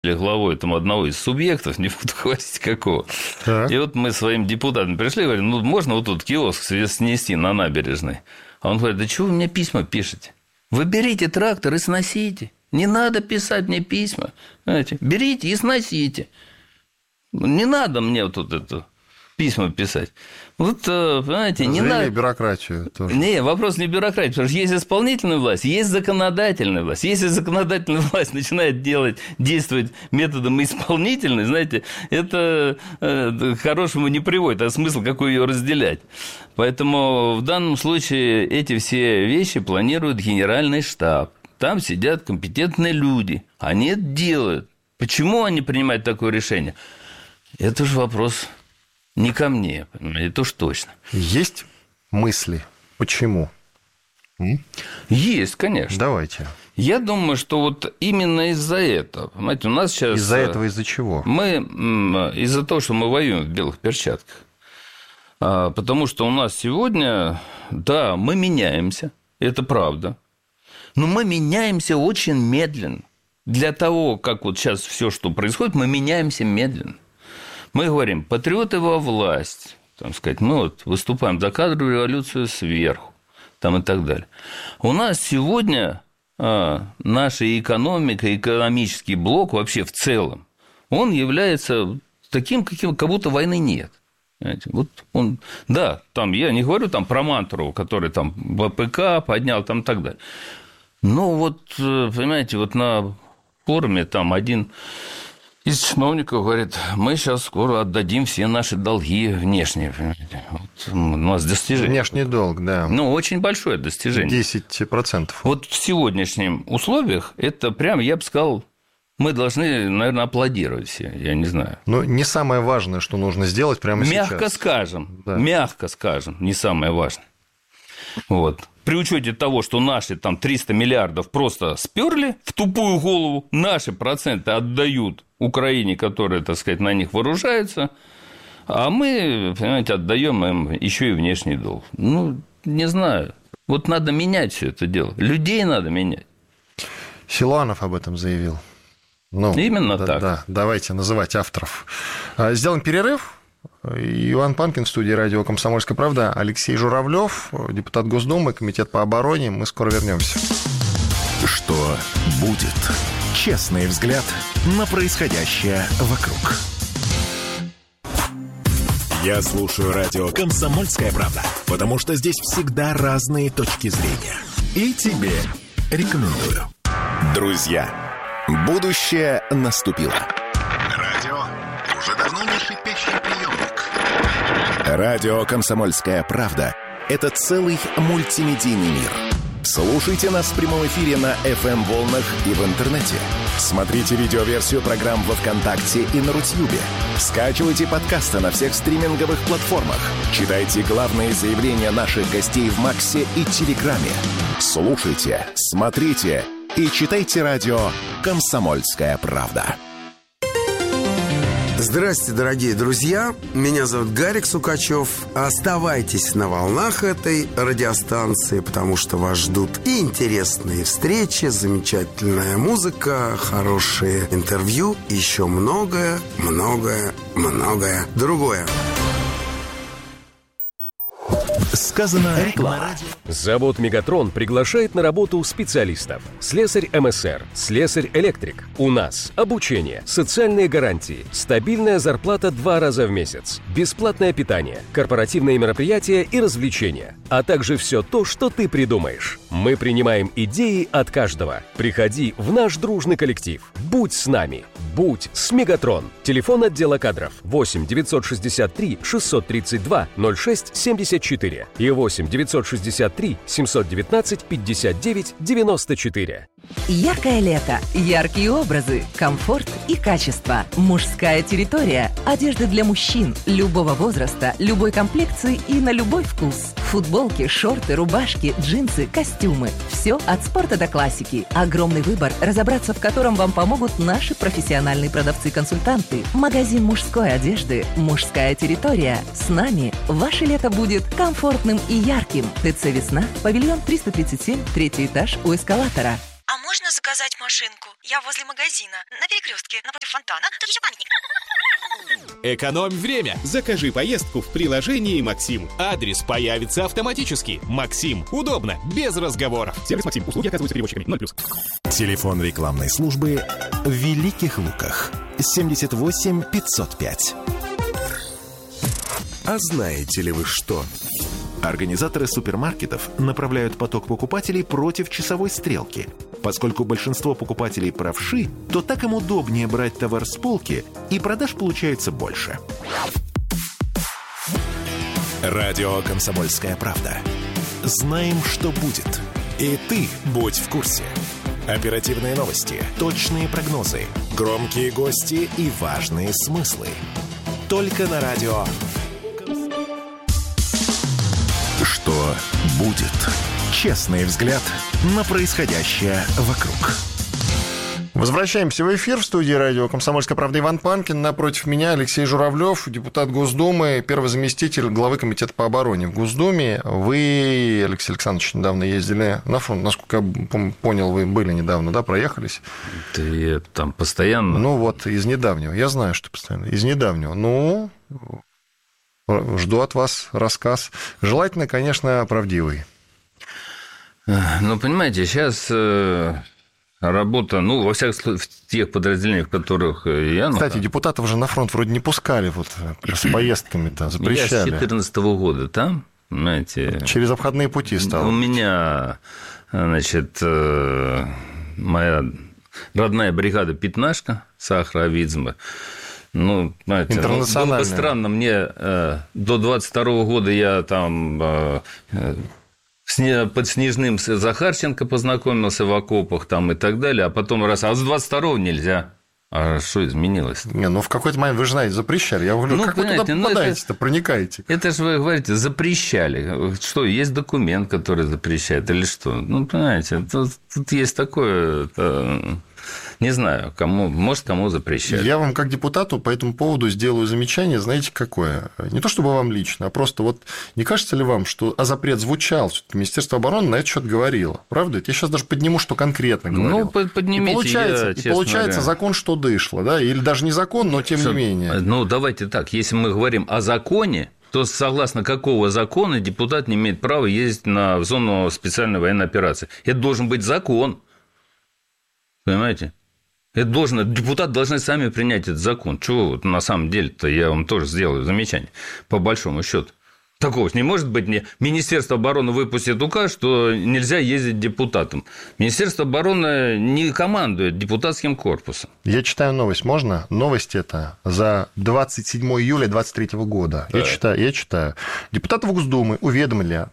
главой там одного из субъектов, не буду говорить какого. Так. И вот мы своим депутатам пришли и говорим, ну, можно вот тут киоск снести на набережной? А он говорит, да чего вы мне письма пишете? Вы берите трактор и сносите. Не надо писать мне письма. Знаете, берите и сносите. Не надо мне вот тут это... письма писать. Вот, понимаете, не надо... бюрократию тоже. Не, вопрос не бюрократии, потому что есть исполнительная власть, есть законодательная власть. Если законодательная власть начинает действовать методом исполнительной, знаете, это к хорошему не приводит, а смысл какой ее разделять. Поэтому в данном случае эти все вещи планирует генеральный штаб. Там сидят компетентные люди, они это делают. Почему они принимают такое решение? Это же вопрос... не ко мне, это уж точно. Есть мысли? Почему? Есть, конечно. Давайте. Я думаю, что вот именно из-за этого. Понимаете, у нас сейчас... Из-за этого из-за чего? Мы из-за того, что мы воюем в белых перчатках. Потому что у нас сегодня, да, мы меняемся, это правда. Но мы меняемся очень медленно. Для того, как вот сейчас все, что происходит, мы меняемся медленно. Мы говорим, патриоты во власть, там сказать, мы вот выступаем за кадровую революцию сверху, там и так далее. У нас сегодня наша экономика, экономический блок вообще в целом, он является таким, каким, как будто войны нет. Понимаете? Вот он, да, там, я не говорю там про Мантурову, который там ВПК поднял там и так далее. Но вот, понимаете, вот на форуме там один... из чиновников говорит, мы сейчас скоро отдадим все наши долги внешние. Вот у нас достижение. Внешний долг, да. Ну, очень большое достижение. 10%. Вот в сегодняшних условиях это прям, я бы сказал, мы должны, наверное, аплодировать все, я не знаю. Но не самое важное, что нужно сделать прямо сейчас. Мягко скажем, не самое важное. Вот. При учете того, что наши там 300 миллиардов просто сперли в тупую голову, наши проценты отдают Украине, которая, так сказать, на них вооружается, а мы, понимаете, отдаем им еще и внешний долг. Ну, не знаю. Вот надо менять все это дело. Людей надо менять. Силуанов об этом заявил. Ну, именно так. Да, давайте называть авторов. Сделаем перерыв. Иван Панкин в студии радио «Комсомольская правда», Алексей Журавлев, депутат Госдумы, комитет по обороне. Мы скоро вернемся. Что будет? Честный взгляд на происходящее вокруг. Я слушаю радио «Комсомольская правда», потому что здесь всегда разные точки зрения. И тебе рекомендую. Друзья, будущее наступило. Радио уже давно не шипящий приемник. Радио «Комсомольская правда» — это целый мультимедийный мир. Слушайте нас в прямом эфире на FM-волнах и в интернете. Смотрите видеоверсию программ во ВКонтакте и на Рутьюбе. Скачивайте подкасты на всех стриминговых платформах. Читайте главные заявления наших гостей в Максе и Телеграме. Слушайте, смотрите и читайте радио «Комсомольская правда». Здравствуйте, дорогие друзья. Меня зовут Гарик Сукачев. Оставайтесь на волнах этой радиостанции, потому что вас ждут и интересные встречи, замечательная музыка, хорошие интервью, и еще многое другое. Сказано реклама. Завод «Мегатрон» приглашает на работу специалистов. Слесарь МСР, слесарь-электрик. У нас обучение, социальные гарантии, стабильная зарплата 2 раза в месяц, бесплатное питание, корпоративные мероприятия и развлечения, а также все то, что ты придумаешь. Мы принимаем идеи от каждого. Приходи в наш дружный коллектив. Будь с нами. Будь с «Мегатрон». Телефон отдела кадров 8 963 632 06 74 и 8 963 719 59 94. Яркое лето, яркие образы, комфорт и качество. Мужская территория. Одежда для мужчин любого возраста, любой комплекции и на любой вкус. Футболки, шорты, рубашки, джинсы, костюмы. Все от спорта до классики. Огромный выбор, разобраться в котором вам помогут наши профессиональные продавцы-консультанты. Магазин мужской одежды «Мужская территория». С нами ваше лето будет комфортным и ярким. ТЦ «Весна», павильон 337, 3-й этаж у эскалатора. А можно заказать машинку? Я возле магазина, на перекрестке, напротив фонтана. Тут еще памятник. Экономь время. Закажи поездку в приложении «Максим». Адрес появится автоматически. «Максим». Удобно, без разговоров. Сервис «Максим». Услуги оказываются перевозчиками. 0+. Телефон рекламной службы в Великих Луках. 78 505. А знаете ли вы что? Организаторы супермаркетов направляют поток покупателей против часовой стрелки. Поскольку большинство покупателей правши, то так им удобнее брать товар с полки, и продаж получается больше. Радио «Комсомольская правда». Знаем, что будет. И ты будь в курсе. Оперативные новости, точные прогнозы, громкие гости и важные смыслы. Только на радио. Что будет? Честный взгляд на происходящее вокруг. Возвращаемся в эфир. В студии радио «Комсомольская правда» Иван Панкин. Напротив меня Алексей Журавлев, депутат Госдумы, первый заместитель главы Комитета по обороне в Госдуме. Вы, Алексей Александрович, недавно ездили на фронт. Насколько я понял, вы были недавно, да, проехались? Да я там постоянно. Ну вот, из недавнего. Я знаю, что постоянно. Из недавнего. Ну, жду от вас рассказ. Желательно, конечно, правдивый. Ну, понимаете, сейчас работа, ну, во всяком случае, в тех подразделениях, в которых я... Кстати, депутатов же на фронт вроде не пускали вот с поездками-то, запрещали. Я с 2014 года там, знаете... Через обходные пути стало. У меня, значит, моя родная бригада «Пятнашка», Сахара-Авидзма. Ну, знаете, было бы странно мне до 22 года я там... под Снежным с Захарченко познакомился в окопах там и так далее, а потом раз, а с 22-го нельзя. А что изменилось? Не, ну в какой-то момент, вы же знаете, запрещали. Я говорю, как вы туда попадаете-то, проникаете? Это же вы говорите, запрещали. Что, есть документ, который запрещает или что? Ну, понимаете, тут есть такое... Не знаю, кому, может, кому запрещать. Я вам, как депутату, по этому поводу сделаю замечание, знаете, какое? Не то чтобы вам лично, а просто вот не кажется ли вам, что запрет звучал, все-таки Министерство обороны на этот счет говорило, правда? Я сейчас даже подниму, что конкретно говорил. Ну, поднимите. И получается закон, что дышло, да? Или даже не закон, но тем не менее. Ну, давайте так, если мы говорим о законе, то согласно какого закона депутат не имеет права ездить в зону специальной военной операции? Это должен быть закон. Понимаете? Депутаты должны сами принять этот закон. Чего вот на самом деле-то я вам тоже сделаю замечание, по большому счету. Такого не может быть. Министерство обороны выпустит указ, что нельзя ездить депутатом. Министерство обороны не командует депутатским корпусом. Я читаю новость. Можно? Новость это за 27 июля 2023 года. Да. Я читаю. Депутатов Госдумы уведомили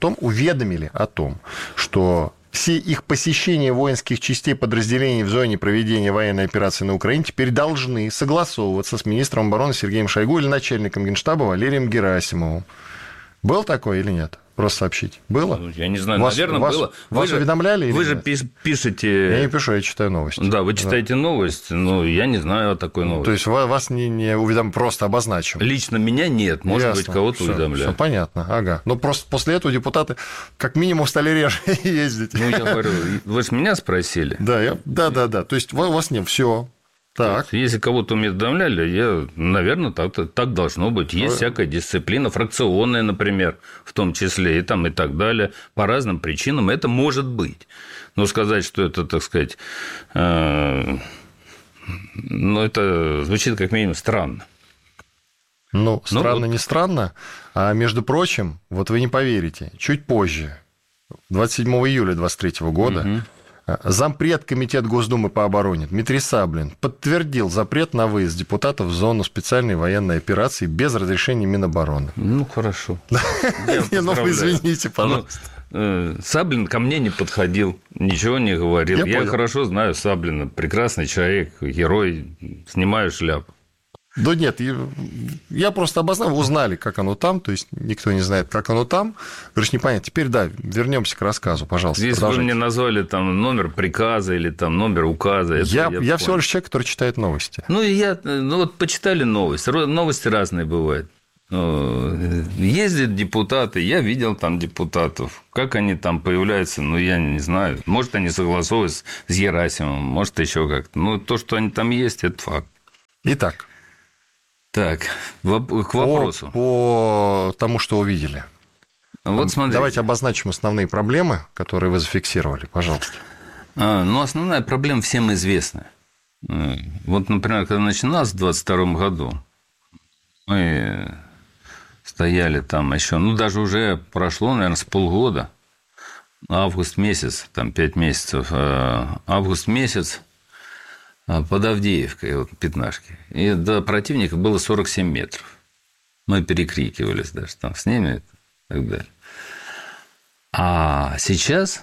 о том, что все их посещения воинских частей подразделений в зоне проведения военной операции на Украине теперь должны согласовываться с министром обороны Сергеем Шойгу или начальником Генштаба Валерием Герасимовым. Был такой или нет? Просто сообщить. Было? Я не знаю, наверное, было. Вас уведомляли? Вы же пишете... Я не пишу, я читаю новости. Да, вы читаете новость, но я не знаю о такой новости. То есть вас не уведомляли, просто обозначим? Лично меня нет, может быть, кого-то уведомляют. Все понятно, ага. Но просто после этого депутаты как минимум стали реже ездить. Ну, я говорю, вы же меня спросили. Да. То есть у вас нет, все. Так. Если кого-то уведомляли, наверное, так должно быть. Есть всякая дисциплина, фракционная, например, в том числе, и так далее. По разным причинам это может быть. Но сказать, что это, так сказать, это звучит как минимум странно. Ну, странно, не странно. А между прочим, вот вы не поверите, чуть позже, 27 июля 2023 года, зампред Комитета Госдумы по обороне Дмитрий Саблин подтвердил запрет на выезд депутатов в зону специальной военной операции без разрешения Минобороны. Ну, хорошо. Ну, вы извините, пожалуйста. Саблин ко мне не подходил, ничего не говорил. Я хорошо знаю Саблина, прекрасный человек, герой, снимаю шляпу. Да нет, я просто обозначил, узнали, как оно там, то есть никто не знает, как оно там. Говоришь, непонятно. Теперь, да, вернемся к рассказу, пожалуйста. Если вы мне назвали там номер приказа или там номер указа. Я всего лишь человек, который читает новости. Ну, вот почитали новости. Новости разные бывают. Ездят депутаты, я видел там депутатов. Как они там появляются, я не знаю. Может, они согласовываются с Герасимовым, может, еще как-то. То, что они там есть, это факт. Итак. Так, к вопросу. По тому, что увидели. Вот смотрите. Давайте обозначим основные проблемы, которые вы зафиксировали, пожалуйста. Основная проблема всем известна. Вот, например, когда начиналось в 2022 году, мы стояли там еще, даже уже прошло, наверное, с полгода, август месяц, там 5 месяцев, август месяц под Авдеевкой, пятнашки, и до противника было 47 метров. Мы перекрикивались даже там с ними и так далее. А сейчас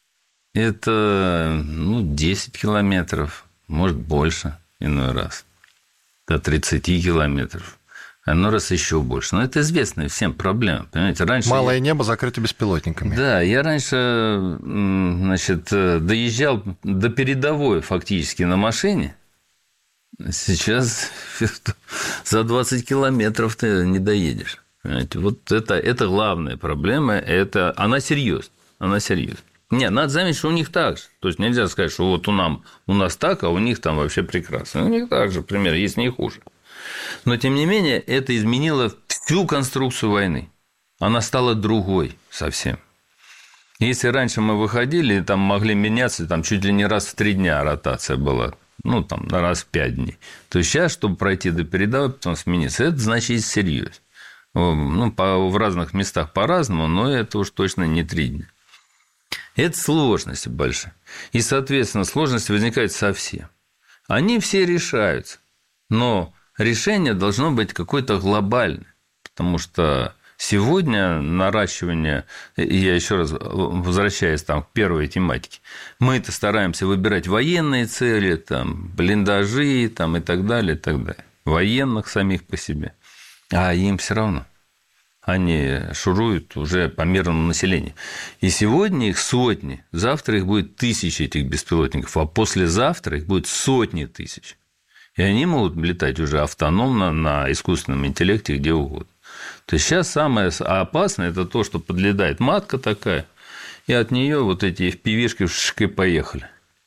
это 10 километров, может, больше иной раз, до 30 километров. Иной раз еще больше. Но это известная всем проблема. Понимаете? Раньше малое небо закрыто беспилотниками. Да, я раньше, доезжал до передовой фактически на машине. Сейчас за 20 километров ты не доедешь. Понимаете? Вот это главная проблема. Она серьезна. Нет, надо заметить, что у них так же. То есть нельзя сказать, что вот у нас так, а у них там вообще прекрасно. У них так же, пример, если не хуже. Но, тем не менее, это изменило всю конструкцию войны. Она стала другой совсем. Если раньше мы выходили, там могли меняться чуть ли не раз в 3 дня ротация была, раз в 5 дней, то сейчас, чтобы пройти до передовой, потом смениться, это значит серьезно. В разных местах по-разному, но это уж точно не 3 дня. Это сложности большие. И, соответственно, сложности возникают совсем. Они все решаются, но решение должно быть какое-то глобальное, потому что сегодня наращивание, я еще раз возвращаюсь к первой тематике, мы-то стараемся выбирать военные цели, блиндажи и так далее, военных самих по себе, а им все равно. Они шуруют уже по мирному населению. И сегодня их сотни, завтра их будет 1000 этих беспилотников, а послезавтра их будет сотни тысяч. И они могут летать уже автономно на искусственном интеллекте где угодно. То есть сейчас самое опасное – это то, что подлетает матка такая, и от нее вот эти FPV-шки поехали.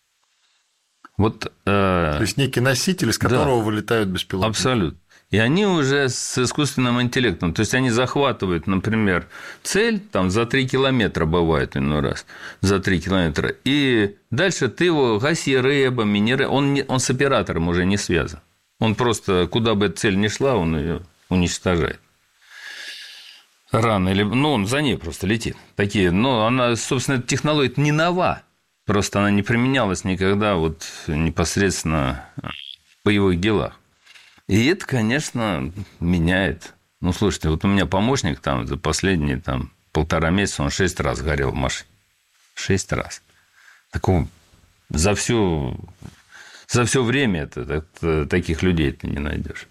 То есть некий носитель, из которого вылетают беспилотники. Абсолютно. И они уже с искусственным интеллектом. То есть они захватывают, например, цель, за 3 километра бывает иной раз, за 3 километра, и дальше ты его гаси рэбами, не рэбами, он с оператором уже не связан. Он просто, куда бы эта цель ни шла, он ее уничтожает. Рано или... он за ней просто летит. Но она, собственно, эта технология не нова, просто она не применялась никогда непосредственно в боевых делах. И это, конечно, меняет. Слушайте, у меня помощник за последние 1,5 месяца он 6 раз горел в машине. 6 раз. Такого за все время таких людей ты не найдешь.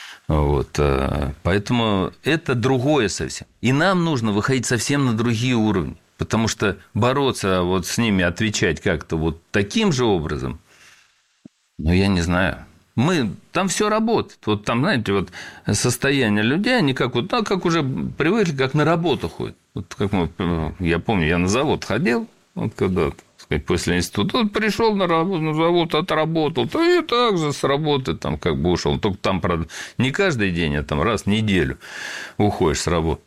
Поэтому это другое совсем. И нам нужно выходить совсем на другие уровни. Потому что бороться с ними, отвечать как-то таким же образом, я не знаю. Там все работает. Знаете, состояние людей, они как уже привыкли, как на работу ходят. Я помню, я на завод ходил, когда после института, пришел на завод, отработал, и так же с работы ушел. Только там, правда, не каждый день, а раз в неделю уходишь с работы.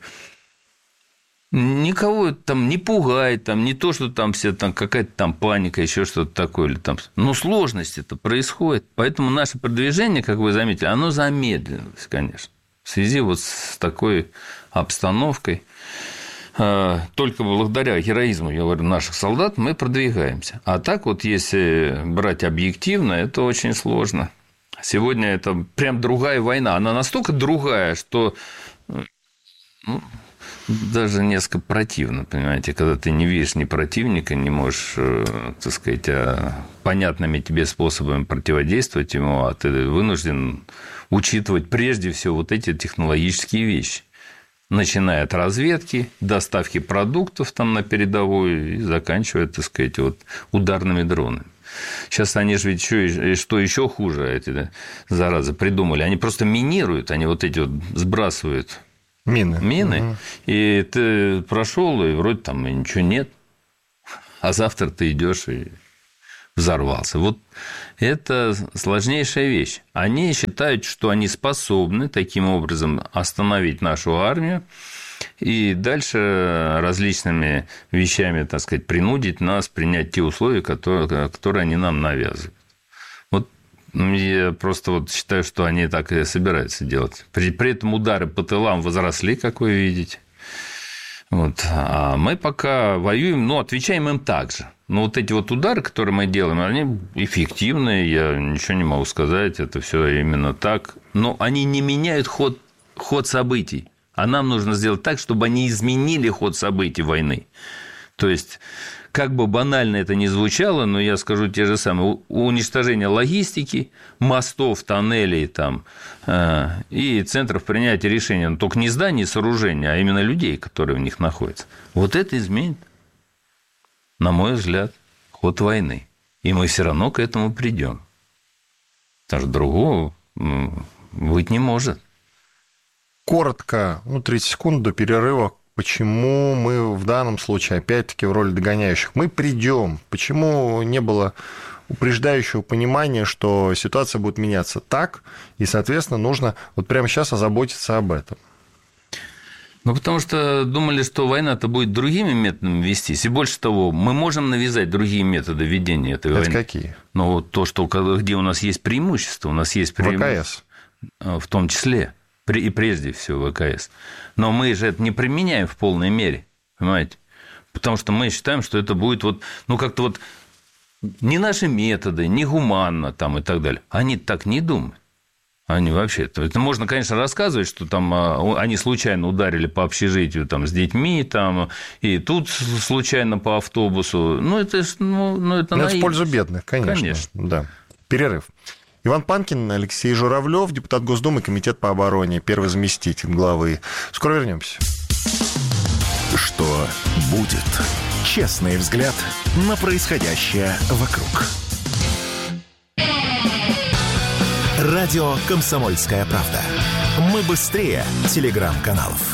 Никого не пугает, не то, что все какая-то паника, еще что-то такое. Но сложности-то происходит. Поэтому наше продвижение, как вы заметили, оно замедлилось, конечно. В связи с такой обстановкой. Только благодаря героизму, я говорю, наших солдат мы продвигаемся. А так если брать объективно, это очень сложно. Сегодня это прям другая война. Она настолько другая, что... даже несколько противно, понимаете, когда ты не видишь ни противника, не можешь, понятными тебе способами противодействовать ему, а ты вынужден учитывать прежде всего эти технологические вещи, начиная от разведки, доставки продуктов на передовую и заканчивая, ударными дронами. Сейчас они же ведь что еще хуже, эти заразы придумали. Они просто минируют, они вот эти вот сбрасывают мины. И ты прошел, и вроде там ничего нет. А завтра ты идешь и взорвался. Вот это сложнейшая вещь. Они считают, что они способны таким образом остановить нашу армию и дальше различными вещами, так сказать, принудить нас принять те условия, которые они нам навязывают. Вот я просто вот считаю, что они так и собираются делать. При этом удары по тылам возросли, как вы видите. Вот. А мы пока воюем, отвечаем им так же. Но вот эти вот удары, которые мы делаем, они эффективные, я ничего не могу сказать, это все именно так. Но они не меняют ход событий. А нам нужно сделать так, чтобы они изменили ход событий войны. То есть, как бы банально это ни звучало, но я скажу те же самые. Уничтожение логистики, мостов, тоннелей там, и центров принятия решений. Но только не зданий и сооружений, а именно людей, которые в них находятся. Вот это изменит, на мой взгляд, ход войны. И мы все равно к этому придем. Потому что другого быть не может. Коротко, 30 секунд до перерыва. Почему мы в данном случае, опять-таки, в роли догоняющих? Мы придем. Почему не было упреждающего понимания, что ситуация будет меняться так, и, соответственно, нужно вот прямо сейчас озаботиться об этом? Потому что думали, что война-то будет другими методами вестись. И больше того, мы можем навязать другие методы ведения этой войны. Это какие? То, где у нас есть преимущество. У нас есть преимущество. ВКС. В том числе. И прежде всего ВКС. Но мы же это не применяем в полной мере, понимаете? Потому что мы считаем, что это будет как-то вот не наши методы, не гуманно там и так далее. Они так не думают. Они вообще... Это можно, конечно, рассказывать, что там они случайно ударили по общежитию там, с детьми, там, и тут случайно по автобусу. Это в пользу бедных, конечно. Да. Перерыв. Иван Панкин, Алексей Журавлев, депутат Госдумы, комитет по обороне, первый заместитель главы. Скоро вернемся. Что будет? Честный взгляд на происходящее вокруг. Радио «Комсомольская правда». Мы быстрее телеграм-каналов.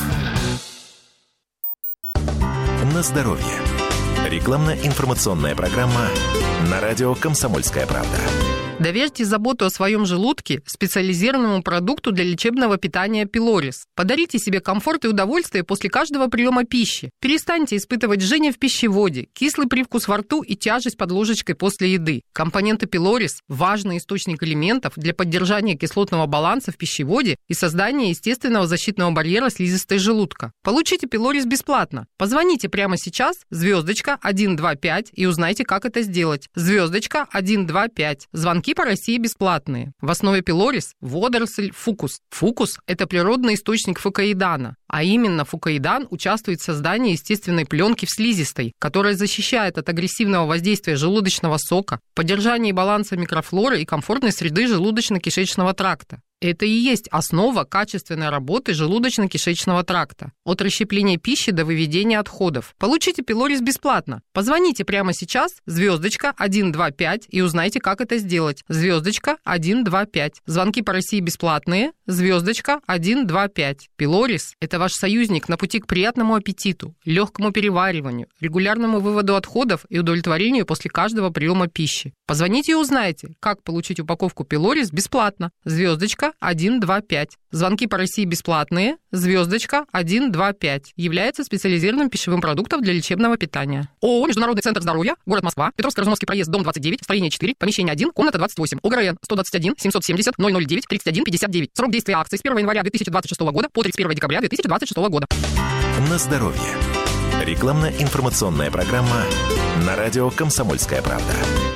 На здоровье. Рекламно-информационная программа на радио «Комсомольская правда». Доверьте заботу о своем желудке специализированному продукту для лечебного питания «Пилорис». Подарите себе комфорт и удовольствие после каждого приема пищи. Перестаньте испытывать жжение в пищеводе, кислый привкус во рту и тяжесть под ложечкой после еды. Компоненты «Пилорис» – важный источник элементов для поддержания кислотного баланса в пищеводе и создания естественного защитного барьера слизистой желудка. Получите «Пилорис» бесплатно. Позвоните прямо сейчас, *125, и узнайте, как это сделать. *125. Звонки по России бесплатные. В основе «Пилорис» – водоросль фукус. Фукус – это природный источник фукоидана. А именно фукоидан участвует в создании естественной пленки в слизистой, которая защищает от агрессивного воздействия желудочного сока, поддержании баланса микрофлоры и комфортной среды желудочно-кишечного тракта. Это и есть основа качественной работы желудочно-кишечного тракта. От расщепления пищи до выведения отходов. Получите «Пилорис» бесплатно. Позвоните прямо сейчас, *125, и узнайте, как это сделать. *125. Звонки по России бесплатные, *125. «Пилорис» – это ваш союзник на пути к приятному аппетиту, легкому перевариванию, регулярному выводу отходов и удовлетворению после каждого приема пищи. Позвоните и узнайте, как получить упаковку «Пилорис» бесплатно. *125. Звонки по России бесплатные, *125. Является специализированным пищевым продуктом для лечебного питания. ООО «Международный центр здоровья», город Москва, Петровско-Разумовский проезд, дом 29, строение 4, помещение 1, комната 28, ОГРН 121 770 009 31 59. Срок действия акции с 1 января 2026 года по 31 декабря 2026 года. На здоровье. Рекламно-информационная программа на радио «Комсомольская правда».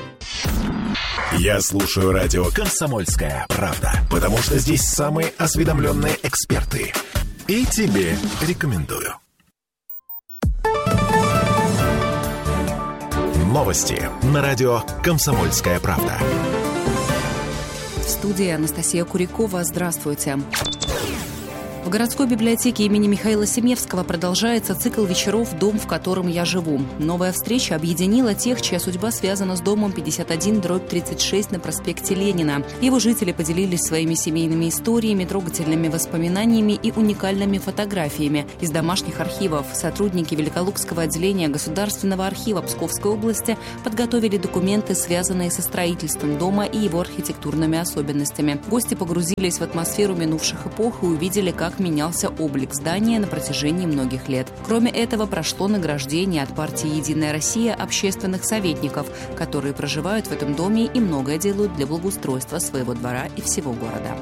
Я слушаю радио «Комсомольская правда», потому что здесь самые осведомленные эксперты. И тебе рекомендую. Новости на радио «Комсомольская правда». В студии Анастасия Курякова. Здравствуйте. В городской библиотеке имени Михаила Семевского продолжается цикл вечеров «Дом, в котором я живу». Новая встреча объединила тех, чья судьба связана с домом 51/36 на проспекте Ленина. Его жители поделились своими семейными историями, трогательными воспоминаниями и уникальными фотографиями из домашних архивов. Сотрудники Великолукского отделения Государственного архива Псковской области подготовили документы, связанные со строительством дома и его архитектурными особенностями. Гости погрузились в атмосферу минувших эпох и увидели, как менялся облик здания на протяжении многих лет. Кроме этого, прошло награждение от партии «Единая Россия» общественных советников, которые проживают в этом доме и многое делают для благоустройства своего двора и всего города.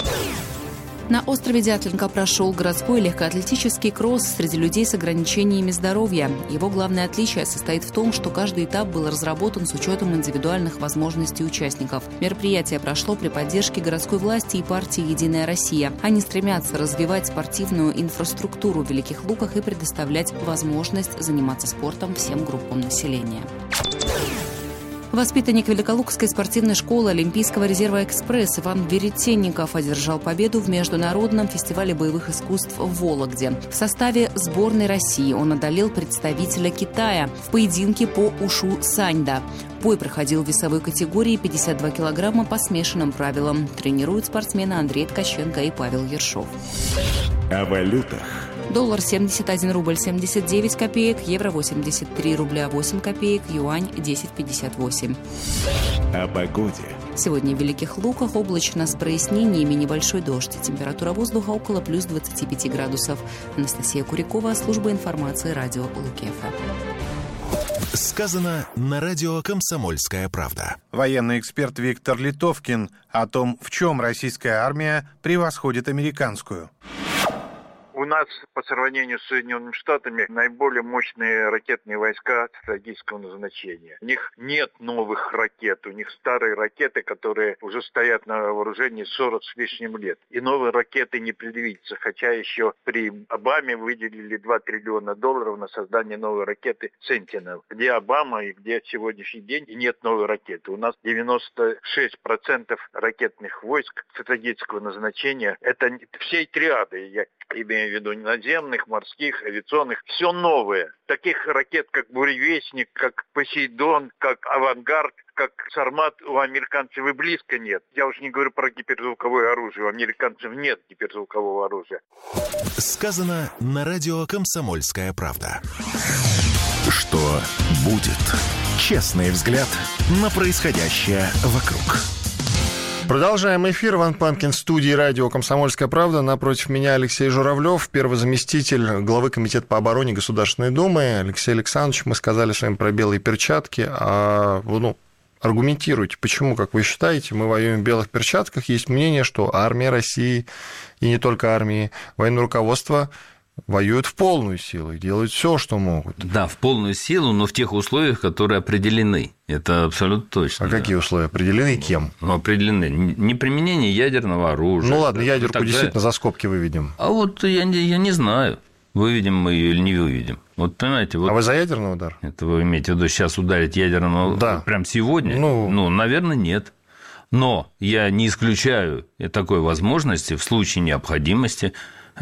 На острове Дятлинка прошел городской легкоатлетический кросс среди людей с ограничениями здоровья. Его главное отличие состоит в том, что каждый этап был разработан с учетом индивидуальных возможностей участников. Мероприятие прошло при поддержке городской власти и партии «Единая Россия». Они стремятся развивать спортивную инфраструктуру в Великих Луках и предоставлять возможность заниматься спортом всем группам населения. Воспитанник Великолукской спортивной школы Олимпийского резерва «Экспресс» Иван Веретенников одержал победу в Международном фестивале боевых искусств в Вологде. В составе сборной России он одолел представителя Китая в поединке по ушу саньда. Бой проходил в весовой категории 52 килограмма по смешанным правилам. Тренируют спортсмены Андрей Ткаченко и Павел Ершов. О валютах. Доллар 71 рубль 79 копеек, евро 83 рубля 8 копеек, юань 10,58. О погоде. Сегодня в Великих Луках облачно с прояснениями, небольшой дождь. Температура воздуха около плюс 25 градусов. Анастасия Курякова, служба информации, радио Лук-ФМ. Сказано на радио «Комсомольская правда». Военный эксперт Виктор Литовкин о том, в чем российская армия превосходит американскую. У нас по сравнению с Соединенными Штатами наиболее мощные ракетные войска стратегического назначения. У них нет новых ракет, у них старые ракеты, которые уже стоят на вооружении 40 с лишним лет. И новые ракеты не предвидится, хотя еще при Обаме выделили $2 триллиона на создание новой ракеты «Сентинел». Где Обама и где сегодняшний день, и нет новой ракеты. У нас 96% ракетных войск стратегического назначения. Это всей триады, я имею в виду наземных, морских, авиационных, все новое. Таких ракет, как «Буревестник», как «Посейдон», как «Авангард», как «Сармат» у американцев и близко нет. Я уж не говорю про гиперзвуковое оружие. У американцев нет гиперзвукового оружия. Сказано на радио «Комсомольская правда». Что будет? Честный взгляд на происходящее вокруг. Продолжаем эфир. Иван Панкин, в студии радио «Комсомольская правда». Напротив меня Алексей Журавлев, первый заместитель главы Комитета по обороне Государственной Думы. Алексей Александрович, мы сказали с вами про белые перчатки. Аргументируйте, почему, как вы считаете, мы воюем в белых перчатках. Есть мнение, что армия России, и не только армии, военное руководство воюют в полную силу и делают все, что могут. Да, в полную силу, но в тех условиях, которые определены. Это абсолютно точно. А какие условия определены и кем? Определены. Неприменение ядерного оружия. Ну ладно, ядерку действительно за скобки выведем. А вот я не знаю, выведем мы ее или не выведем. Вот понимаете, вот. А вы за ядерный удар? Это вы имеете в виду сейчас ударить ядерного прямо сегодня? Ну, наверное, нет. Но я не исключаю такой возможности в случае необходимости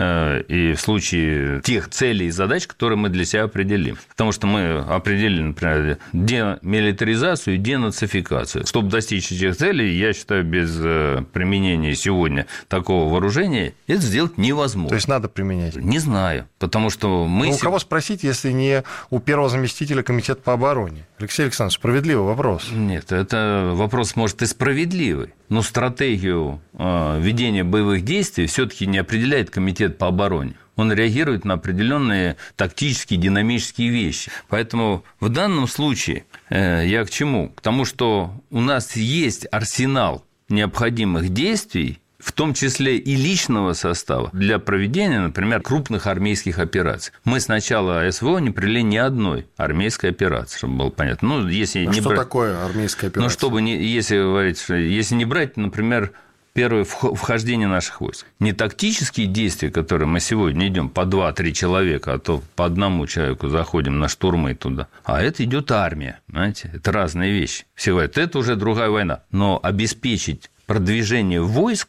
и в случае тех целей и задач, которые мы для себя определим. Потому что мы определили, например, демилитаризацию и денацификацию. Чтобы достичь этих целей, я считаю, без применения сегодня такого вооружения это сделать невозможно. То есть надо применять? Не знаю, потому что мы... у кого спросить, если не у первого заместителя Комитета по обороне? Алексей Александрович, справедливый вопрос. Нет, это вопрос, может, и справедливый, но стратегию ведения боевых действий все-таки не определяет Комитет по обороне. Он реагирует на определенные тактические, динамические вещи. Поэтому в данном случае я к чему? К тому, что у нас есть арсенал необходимых действий, в том числе и личного состава, для проведения, например, крупных армейских операций. Мы с начала СВО не провели ни одной армейской операции, чтобы было понятно. Ну, если что такое армейская операция? Ну, чтобы если говорить, если не брать, например, первое вхождение наших войск. Не тактические действия, которые мы сегодня идем по 2-3 человека, а то по одному человеку заходим на штурмы туда. А это идет армия, понимаете? Это разные вещи. Все говорят, это уже другая война. Но обеспечить продвижение войск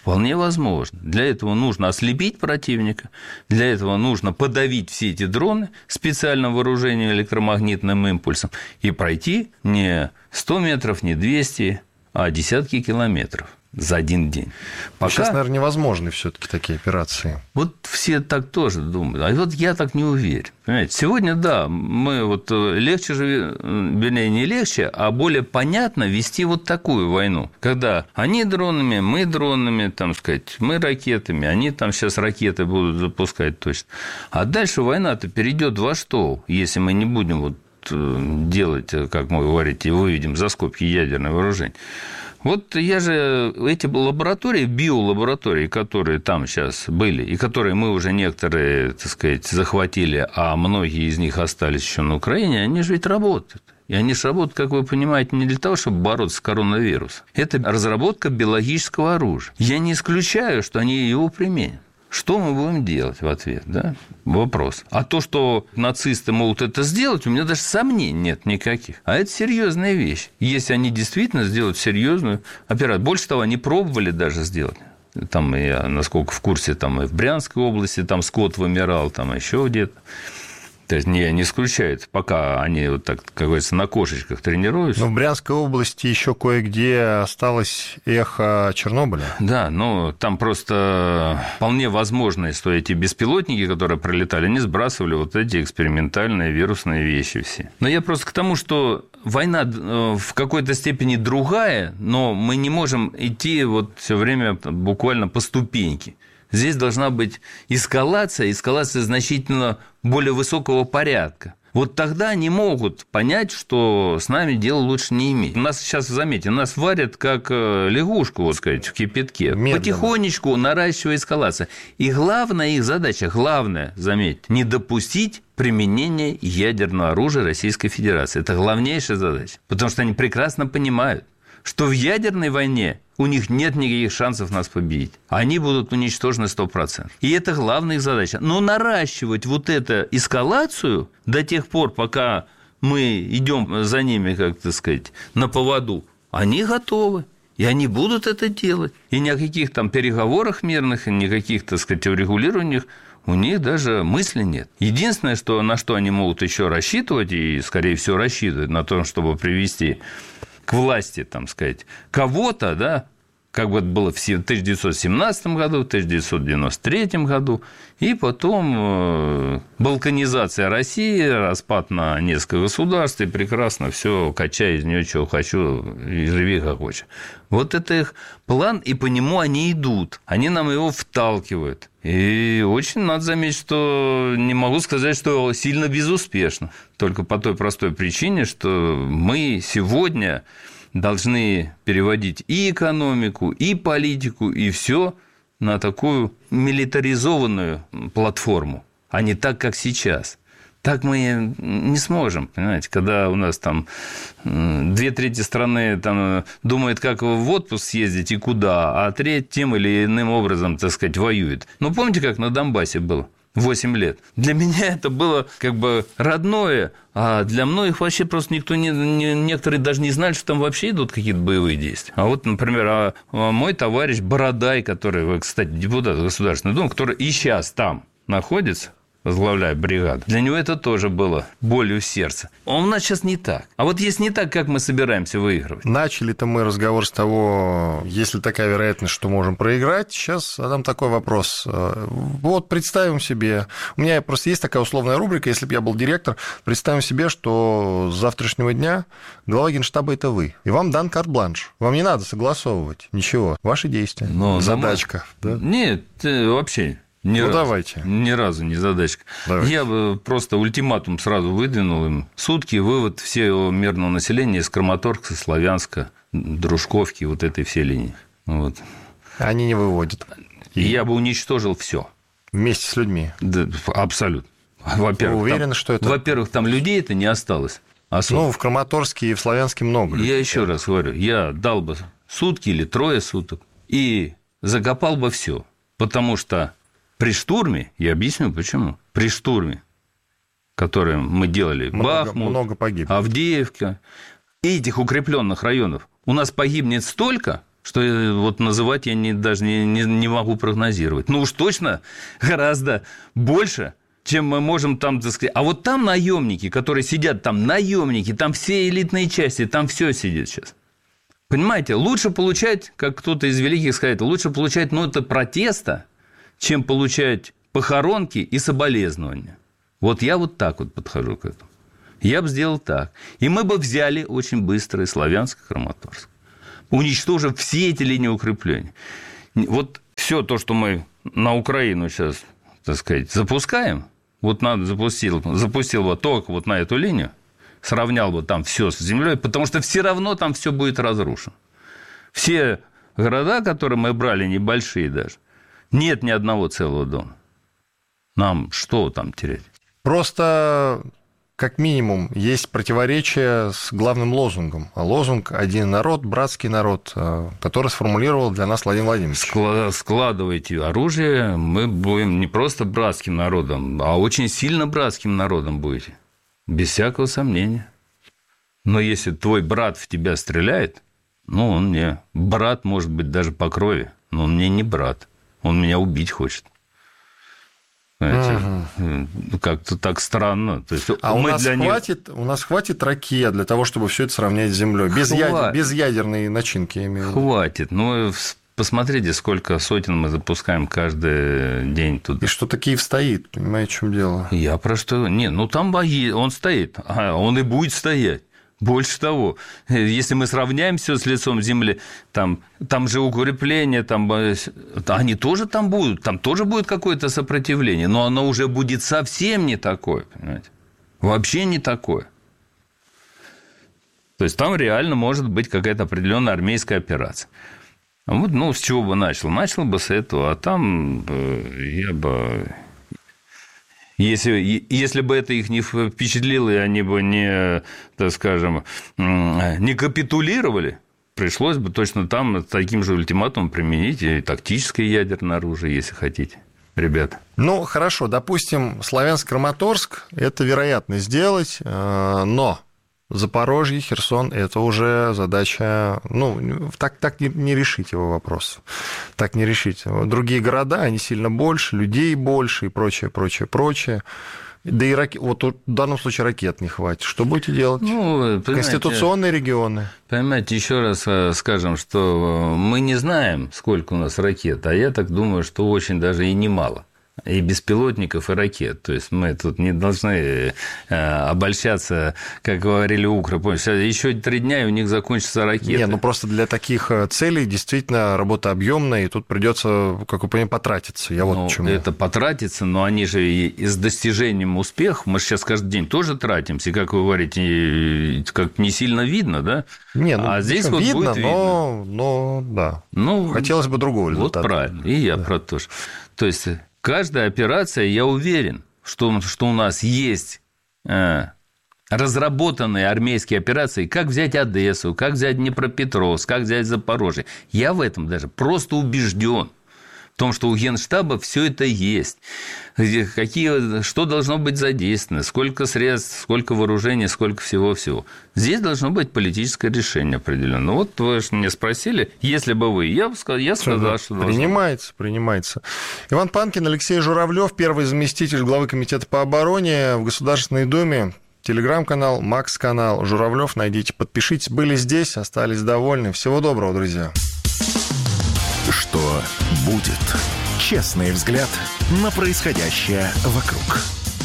Вполне возможно. Для этого нужно ослепить противника, для этого нужно подавить все эти дроны специальным вооружением электромагнитным импульсом и пройти не 100 метров, не 200, а десятки километров за один день. Сейчас, наверное, невозможны все-таки такие операции. Вот все так тоже думают. А вот я так не уверен. Понимаете, сегодня, да, мы вот легче же, вернее, не легче, а более понятно вести вот такую войну. Когда они дронами, мы дронами, там сказать, мы ракетами, они там сейчас ракеты будут запускать точно. А дальше война-то перейдет во что, если мы не будем вот делать, как вы говорите, выведем за скобки ядерное вооружение. Вот я же эти лаборатории, биолаборатории, которые там сейчас были, и которые мы уже некоторые, так сказать, захватили, а многие из них остались еще на Украине, они же ведь работают. И они же работают, как вы понимаете, не для того, чтобы бороться с коронавирусом. Это разработка биологического оружия. Я не исключаю, что они его применят. Что мы будем делать в ответ, да? Вопрос. А то, что нацисты могут это сделать, у меня даже сомнений нет никаких. А это серьезная вещь. Если они действительно сделают серьезную операцию. Больше того, они пробовали даже сделать. Там, я, насколько в курсе, там и в Брянской области там скот вымирал, там еще где-то. То есть, не исключают, пока они, вот так, как говорится, на кошечках тренируются. Но в Брянской области еще кое-где осталось эхо Чернобыля. Да, ну, там просто вполне возможно, что эти беспилотники, которые пролетали, они сбрасывали вот эти экспериментальные вирусные вещи все. Но я просто к тому, что война в какой-то степени другая, но мы не можем идти вот все время буквально по ступеньке. Здесь должна быть эскалация значительно более высокого порядка. Вот тогда они могут понять, что с нами дело лучше не иметь. У нас сейчас, заметьте, нас варят как лягушку, вот сказать, в кипятке. Медленно. Потихонечку наращивая эскалация. И главная их задача, заметьте, не допустить применения ядерного оружия Российской Федерации. Это главнейшая задача. Потому что они прекрасно понимают, что в ядерной войне у них нет никаких шансов нас победить. Они будут уничтожены 100%. И это главная их задача. Но наращивать вот эту эскалацию до тех пор, пока мы идем за ними, как так сказать, на поводу, они готовы. И они будут это делать. И ни о каких там переговорах мирных, ни о каких, так сказать, урегулированиях у них даже мысли нет. Единственное, на что они могут еще рассчитывать, и, скорее всего, рассчитывать на то, чтобы привести к власти, там сказать, кого-то, да, как бы это было в 1917 году, в 1993 году, и потом балканизация России, распад на несколько государств, и прекрасно все, качай из нее, чего хочу, и живи как хочешь. Вот это их план, и по нему они идут, они нам его вталкивают. И очень надо заметить, что не могу сказать, что сильно безуспешно, только по той простой причине, что мы сегодня должны переводить и экономику, и политику, и все на такую милитаризованную платформу, а не так, как сейчас. Так мы не сможем, понимаете, когда у нас там 2/3 страны там думают, как в отпуск съездить и куда, а треть тем или иным образом, так сказать, воюет. Ну, помните, как на Донбассе было? 8 лет. Для меня это было как бы родное, а для многих вообще просто некоторые даже не знали, что там вообще идут какие-то боевые действия. А вот, например, мой товарищ Бородай, который, кстати, депутат Государственной Думы, который и сейчас там находится, возглавляя бригаду, для него это тоже было болью сердца. А у нас сейчас не так. А вот если не так, как мы собираемся выигрывать? Начали-то мы разговор с того, есть ли такая вероятность, что можем проиграть. Сейчас задам такой вопрос. Вот представим себе, у меня просто есть такая условная рубрика, если бы я был директор, представим себе, что с завтрашнего дня глава Генштаба – это вы. И вам дан карт-бланш. Вам не надо согласовывать ничего. Ваши действия. Задачка. Да? Нет, вообще. Давайте. Ни разу не задачка. Давайте. Я бы просто ультиматум сразу выдвинул им. Сутки вывод всего мирного населения из Краматорска, Славянска, Дружковки, вот этой всей линии. Вот. Они не выводят. Я бы уничтожил все. Вместе с людьми? Да, абсолютно. Во-первых, вы уверены, что это... Во-первых, там людей это не осталось. Ну, в Краматорске и в Славянске много людей. Я еще раз говорю, я дал бы сутки или 3 суток и закопал бы все. Потому что при штурме, я объясню почему, при штурме, который мы делали, Бахмут, много погибло. Авдеевка, этих укрепленных районов, у нас погибнет столько, что вот называть я даже не могу прогнозировать. Ну уж точно гораздо больше, чем мы можем там, так сказать. А вот там наемники, которые сидят, там наемники, там все элитные части, там все сидит сейчас. Понимаете, лучше получать, как кто-то из великих сказал, лучше получать ноты протеста, чем получать похоронки и соболезнования. Вот я вот так вот подхожу к этому. Я бы сделал так. И мы бы взяли очень быстро и Славянск, и Краматорск, уничтожив все эти линии укрепления. Вот все то, что мы на Украину сейчас, так сказать, запускаем, вот надо запустил бы только вот на эту линию, сравнял бы там все с землей, потому что все равно там все будет разрушено. Все города, которые мы брали, небольшие даже, нет ни одного целого дома. Нам что там терять? Просто, как минимум, есть противоречие с главным лозунгом. А лозунг «Один народ, братский народ», который сформулировал для нас Владимир Владимирович. Складывайте оружие, мы будем не просто братским народом, а очень сильно братским народом будете. Без всякого сомнения. Но если твой брат в тебя стреляет, ну, он мне брат, может быть, даже по крови, но он мне не брат. Он меня убить хочет. Знаете, как-то так странно. То есть, а у нас хватит ракет для того, чтобы все это сравнять с землей? Без ядерной начинки, я имею в виду. Хватит. Ну, посмотрите, сколько сотен мы запускаем каждый день туда. И что-то Киев стоит, понимаете, в чем дело? Я про что? Не, ну там он стоит, он и будет стоять. Больше того, если мы сравняем все с лицом земли, там же укрепления, они тоже там будут, там тоже будет какое-то сопротивление, но оно уже будет совсем не такое, понимаете? Вообще не такое. То есть там реально может быть какая-то определенная армейская операция. Вот, с чего бы начал? Начал бы с этого, а там я бы... Если бы это их не впечатлило, и они бы не, так скажем, не капитулировали, пришлось бы точно там таким же ультиматумом применить и тактическое ядерное оружие, если хотите, ребята. Ну, хорошо, допустим, Славянск-Краматорск – это вероятно сделать, но Запорожье, Херсон – это уже задача, так не решить его вопрос, так не решить. Другие города, они сильно больше, людей больше и прочее. Да и вот в данном случае ракет не хватит. Что будете делать? Конституционные регионы. Понимаете, еще раз скажем, что мы не знаем, сколько у нас ракет, а я так думаю, что очень даже и немало. И беспилотников, и ракет. То есть мы тут не должны обольщаться, как говорили укры. Еще 3 дня, и у них закончатся ракеты. Просто для таких целей действительно работа объемная, и тут придется, как вы понимаете, потратиться. Это потратиться, но они же и с достижением успеха, мы же сейчас каждый день тоже тратимся, и, как вы говорите, как не сильно видно, да? Здесь вот видно, будет видно. Но да. Хотелось бы другого результата. Вот правильно, и я про то же. То есть каждая операция, я уверен, что у нас есть разработанные армейские операции, как взять Одессу, как взять Днепропетровск, как взять Запорожье. Я в этом даже просто убежден. В том, что у Генштаба все это есть. Что должно быть задействовано, сколько средств, сколько вооружений, сколько всего-всего. Здесь должно быть политическое решение определенно. Вот вы же меня спросили, если бы вы, я сказал, что должно. Принимается. Иван Панкин, Алексей Журавлев, первый заместитель главы комитета по обороне в Государственной Думе. Телеграм-канал, Макс-канал, Журавлев, найдите, подпишитесь. Были здесь, остались довольны. Всего доброго, друзья. Что будет? Честный взгляд на происходящее вокруг.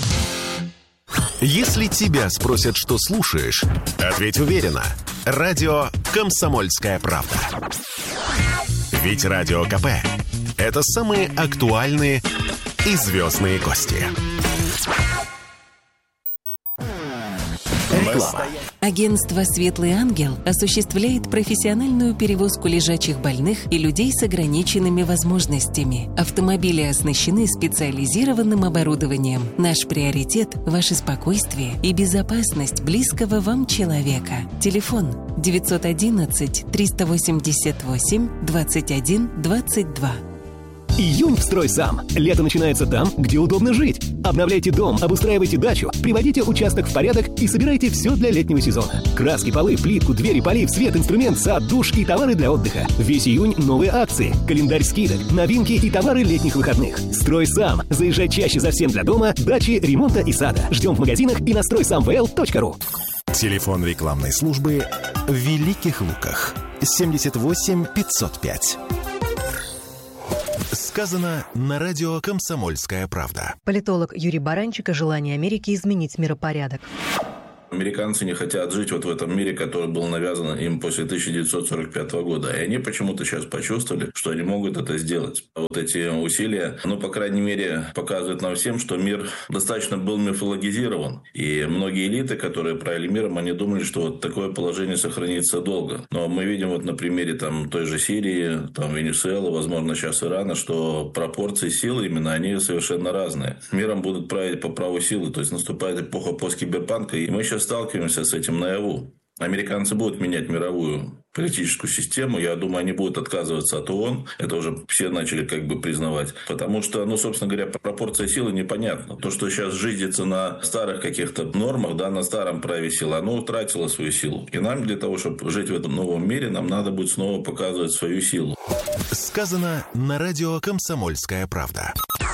Если тебя спросят, что слушаешь, ответь уверенно. Радио «Комсомольская правда». Ведь Радио КП – это самые актуальные и звездные гости. Реклама. Агентство «Светлый ангел» осуществляет профессиональную перевозку лежачих больных и людей с ограниченными возможностями. Автомобили оснащены специализированным оборудованием. Наш приоритет – ваше спокойствие и безопасность близкого вам человека. Телефон 911 388 21 22. Июнь в «Стройсам». Лето начинается там, где удобно жить. Обновляйте дом, обустраивайте дачу, приводите участок в порядок и собирайте все для летнего сезона. Краски, полы, плитку, двери, полив, свет, инструмент, сад, душ и товары для отдыха. Весь июнь новые акции, календарь скидок, новинки и товары летних выходных. «Стройсам». Заезжай чаще за всем для дома, дачи, ремонта и сада. Ждем в магазинах и на стройсамвл.ру. Телефон рекламной службы в Великих Луках 78 505. Сказано на радио «Комсомольская правда». Политолог Юрий Баранчик о желании Америки изменить миропорядок. Американцы не хотят жить вот в этом мире, который был навязан им после 1945 года. И они почему-то сейчас почувствовали, что они могут это сделать. Вот эти усилия, по крайней мере, показывают нам всем, что мир достаточно был мифологизирован. И многие элиты, которые правили миром, они думали, что вот такое положение сохранится долго. Но мы видим вот на примере той же Сирии, Венесуэлы, возможно, сейчас Ирана, что пропорции силы именно, они совершенно разные. Миром будут править по праву силы. То есть наступает эпоха посткиберпанка, и мы сейчас сталкиваемся с этим наяву. Американцы будут менять мировую политическую систему. Я думаю, они будут отказываться от ООН. Это уже все начали признавать. Потому что, собственно говоря, пропорция силы непонятна. То, что сейчас жизнится на старых каких-то нормах, на старом праве силы, оно утратило свою силу. И нам для того, чтобы жить в этом новом мире, нам надо будет снова показывать свою силу. Сказано на радио «Комсомольская правда».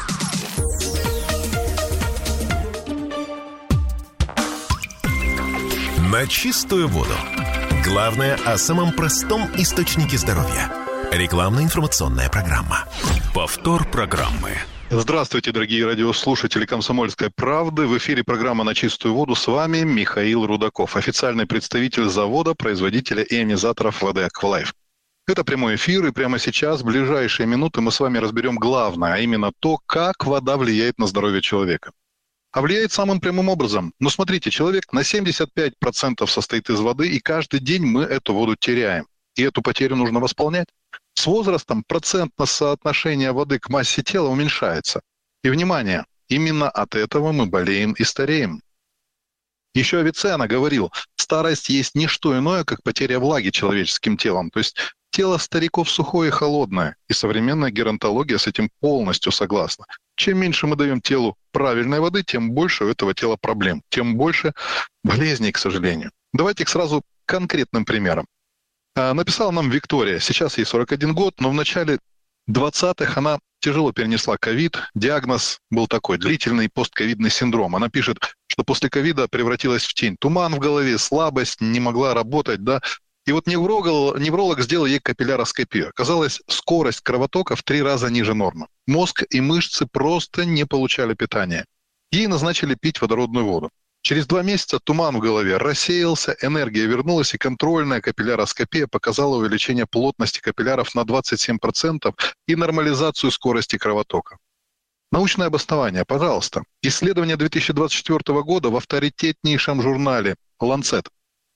На чистую воду. Главное о самом простом источнике здоровья. Рекламно-информационная программа. Повтор программы. Здравствуйте, дорогие радиослушатели «Комсомольской правды». В эфире программа «На чистую воду». С вами Михаил Рудаков, официальный представитель завода, производителя и ионизаторов воды «Аквалайф». Это прямой эфир, и прямо сейчас, в ближайшие минуты, мы с вами разберем главное, а именно то, как вода влияет на здоровье человека. А влияет самым прямым образом. Смотрите, человек на 75% состоит из воды, и каждый день мы эту воду теряем. И эту потерю нужно восполнять. С возрастом процентное соотношение воды к массе тела уменьшается. И, внимание, именно от этого мы болеем и стареем. Еще Авиценна говорил, старость есть не что иное, как потеря влаги человеческим телом. То есть тело стариков сухое и холодное. И современная геронтология с этим полностью согласна. Чем меньше мы даем телу правильной воды, тем больше у этого тела проблем, тем больше болезней, к сожалению. Давайте сразу к конкретным примерам. Написала нам Виктория, сейчас ей 41 год, но в начале 20-х она тяжело перенесла ковид. Диагноз был такой, длительный постковидный синдром. Она пишет, что после ковида превратилась в тень. Туман в голове, слабость, не могла работать, И вот невролог сделал ей капилляроскопию. Оказалось, скорость кровотока в 3 раза ниже нормы. Мозг и мышцы просто не получали питания. Ей назначили пить водородную воду. Через 2 месяца туман в голове рассеялся, энергия вернулась, и контрольная капилляроскопия показала увеличение плотности капилляров на 27% и нормализацию скорости кровотока. Научное обоснование, пожалуйста. Исследование 2024 года в авторитетнейшем журнале «Ланцет»